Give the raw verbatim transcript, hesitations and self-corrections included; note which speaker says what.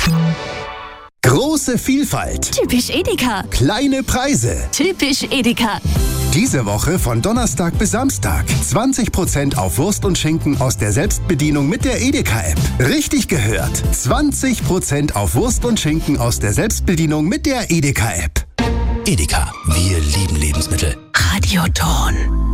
Speaker 1: Große Vielfalt.
Speaker 2: Typisch Edeka.
Speaker 1: Kleine Preise.
Speaker 2: Typisch Edeka.
Speaker 1: Diese Woche von Donnerstag bis Samstag. zwanzig Prozent auf Wurst und Schinken aus der Selbstbedienung mit der Edeka-App. Richtig gehört. zwanzig Prozent auf Wurst und Schinken aus der Selbstbedienung mit der Edeka-App.
Speaker 3: Edeka, wir lieben Lebensmittel.
Speaker 2: Radioton.